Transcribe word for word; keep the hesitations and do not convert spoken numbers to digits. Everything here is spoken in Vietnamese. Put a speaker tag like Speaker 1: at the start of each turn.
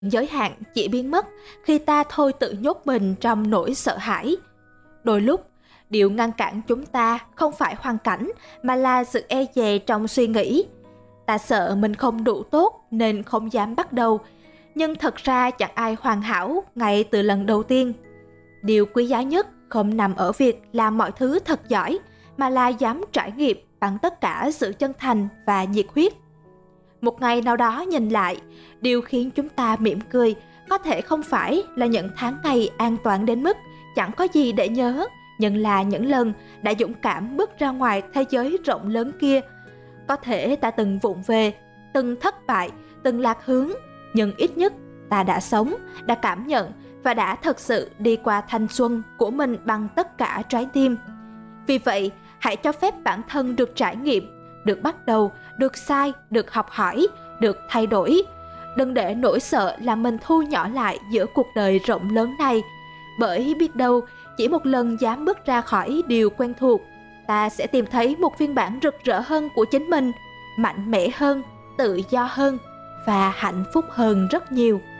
Speaker 1: Giới hạn chỉ biến mất khi ta thôi tự nhốt mình trong nỗi sợ hãi. Đôi lúc, điều ngăn cản chúng ta không phải hoàn cảnh mà là sự e dè trong suy nghĩ. Ta sợ mình không đủ tốt nên không dám bắt đầu, nhưng thật ra chẳng ai hoàn hảo ngay từ lần đầu tiên. Điều quý giá nhất không nằm ở việc làm mọi thứ thật giỏi, mà là dám trải nghiệm bằng tất cả sự chân thành và nhiệt huyết. Một ngày nào đó nhìn lại, điều khiến chúng ta mỉm cười có thể không phải là những tháng ngày an toàn đến mức chẳng có gì để nhớ, nhưng là những lần đã dũng cảm bước ra ngoài thế giới rộng lớn kia. Có thể ta từng vụng về, từng thất bại, từng lạc hướng, nhưng ít nhất ta đã sống, đã cảm nhận và đã thật sự đi qua thanh xuân của mình bằng tất cả trái tim. Vì vậy, hãy cho phép bản thân được trải nghiệm, được bắt đầu, được sai, được học hỏi, được thay đổi. Đừng để nỗi sợ làm mình thu nhỏ lại giữa cuộc đời rộng lớn này. Bởi biết đâu, chỉ một lần dám bước ra khỏi điều quen thuộc, ta sẽ tìm thấy một phiên bản rực rỡ hơn của chính mình, mạnh mẽ hơn, tự do hơn và hạnh phúc hơn rất nhiều.